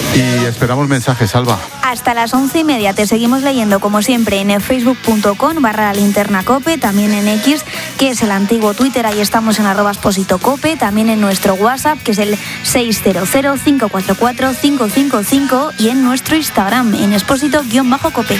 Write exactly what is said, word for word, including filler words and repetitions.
Y esperamos mensajes, Alba. Hasta las once y media te seguimos leyendo, como siempre, en facebook punto com barra linterna cope, también en X, que es el antiguo Twitter, ahí estamos en arroba Expósito Cope, también en nuestro WhatsApp, que es el seis cero cero, cinco cuatro cuatro, cinco cinco cinco, y en nuestro Instagram, en expósito-cope.